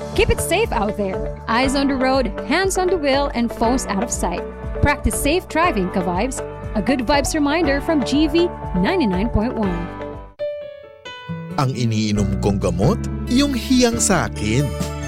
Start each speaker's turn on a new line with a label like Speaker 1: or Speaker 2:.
Speaker 1: Keep it safe out there. Eyes on the road, hands on the wheel, and phones out of sight. Practice safe driving, ka-vibes. A good vibes reminder from GV 99.1.
Speaker 2: Ang iniinom kong gamot, yung hiyang sa akin.